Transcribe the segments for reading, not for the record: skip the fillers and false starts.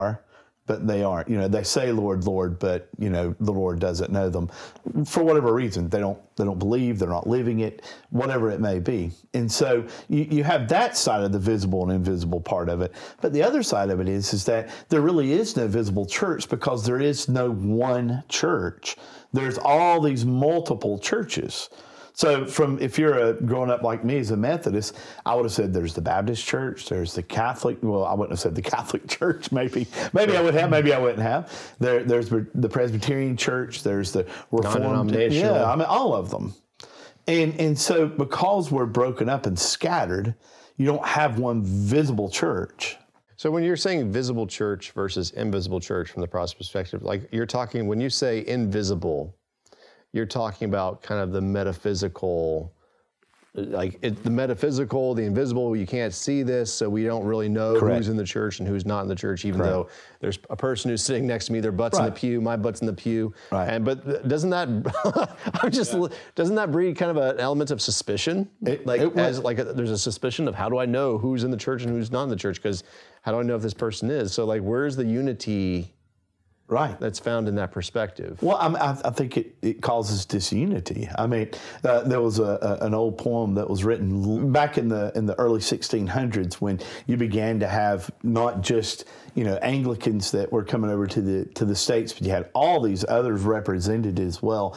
but they aren't. You know, they say Lord, Lord, but you know the Lord doesn't know them for whatever reason. They don't believe. They're not living it, whatever it may be. And so you have that side of the visible and invisible part of it. But the other side of it is that there really is no visible church because there is no one church. There's all these multiple churches. So if you're growing up like me as a Methodist, I would have said there's the Baptist church, there's the Catholic, well, I wouldn't have said the Catholic church, maybe I would have, maybe I wouldn't have. There's the Presbyterian church, there's the Reformed, yeah, I mean, all of them. And so because we're broken up and scattered, you don't have one visible church. So when you're saying visible church versus invisible church from the Protestant perspective, like you're talking, when you say invisible, you're talking about kind of the metaphysical, the metaphysical, the invisible, you can't see this, so we don't really know who's in the church and who's not in the church, even though there's a person who's sitting next to me, their butt's in the pew, my butt's in the pew. But doesn't that, doesn't that breed kind of an element of suspicion? There's a suspicion of how do I know who's in the church and who's not in the church? Because how do I know if this person is? So like, where's the unity that's found in that perspective? Well, I think it causes disunity. I mean, there was an old poem that was written back in the early 1600s when you began to have not just Anglicans that were coming over to the States, but you had all these others represented as well.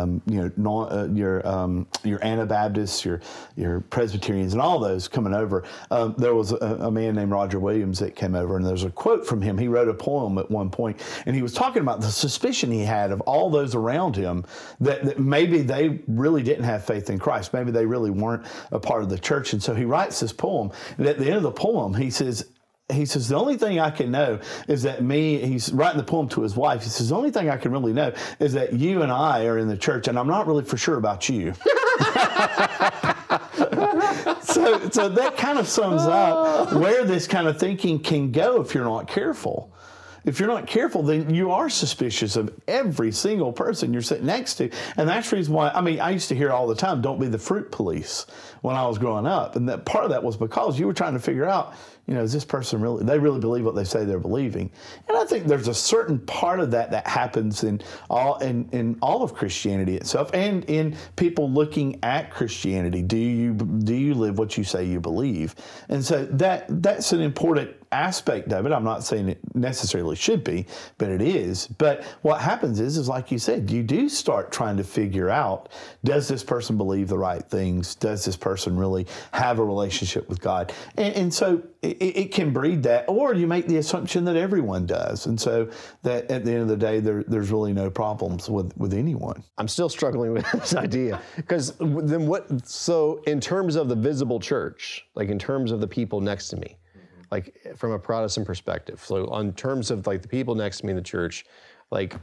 Your Anabaptists, your Presbyterians, and all those coming over. There was a man named Roger Williams that came over, and there's a quote from him. He wrote a poem at one point, and he was talking about the suspicion he had of all those around him that maybe they really didn't have faith in Christ. Maybe they really weren't a part of the church. And so he writes this poem, and at the end of the poem, he says, the only thing I can know is that he's writing the poem to his wife. He says, the only thing I can really know is that you and I are in the church, and I'm not really for sure about you. So that kind of sums up where this kind of thinking can go if you're not careful. If you're not careful, then you are suspicious of every single person you're sitting next to. And that's the reason why, I used to hear all the time, don't be the fruit police when I was growing up. And that part of that was because you were trying to figure out, is this person they really believe what they say they're believing? And I think there's a certain part of that happens in all of Christianity itself and in people looking at Christianity. Do you live what you say you believe? And so that's an important aspect of it. I'm not saying it necessarily should be, but it is. But what happens is like you said, you do start trying to figure out, does this person believe the right things? Does this person really have a relationship with God? And so it can breed that, or you make the assumption that everyone does. And so that at the end of the day, there's really no problems with anyone. I'm still struggling with this idea. Because then so in terms of the visible church, like in terms of the people next to me, like from a Protestant perspective, so on terms of like the people next to me in the church, like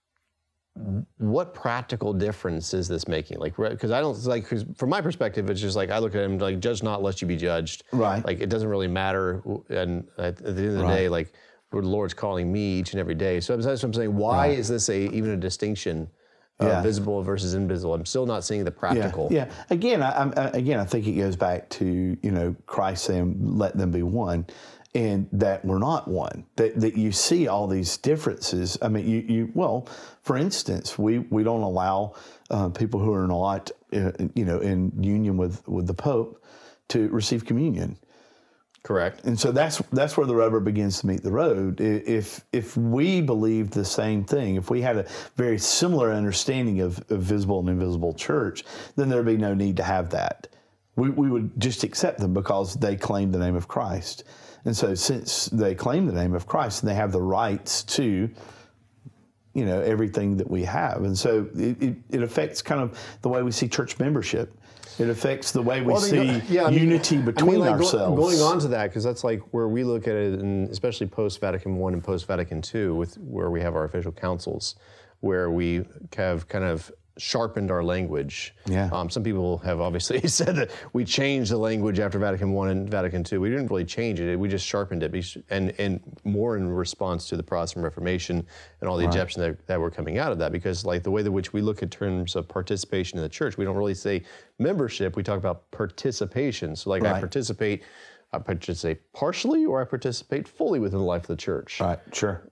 what practical difference is this making? Like, because I don't like, cause from my perspective, it's just like I look at him like, judge not lest you be judged. Right. Like it doesn't really matter. And at the end of the day, like the Lord's calling me each and every day. So that's what I'm saying. Why is this even a distinction? Visible versus invisible. I'm still not seeing the practical. Yeah. Again, I think it goes back to Christ saying, "Let them be one," and that we're not one. That you see all these differences. I mean, for instance, we don't allow people who are not in union with the Pope to receive communion. Correct. And so that's where the rubber begins to meet the road. If we believed the same thing, if we had a very similar understanding of visible and invisible church, then there'd be no need to have that. We would just accept them because they claim the name of Christ. And so since they claim the name of Christ, they have the rights to everything that we have. And so it affects kind of the way we see church membership. It affects the way we see unity between ourselves. Going on to that, because that's like where we look at it, and especially post-Vatican I and post-Vatican II, where we have our official councils, where we have kind of sharpened our language. Yeah. Some people have obviously said that we changed the language after Vatican I and Vatican II. We didn't really change it. We just sharpened it, and more in response to the Protestant Reformation and all the objections that were coming out of that. Because like the way in which we look in terms of participation in the church, we don't really say membership. We talk about participation. So like I participate I participate partially or I participate fully within the life of the church. Right. Sure.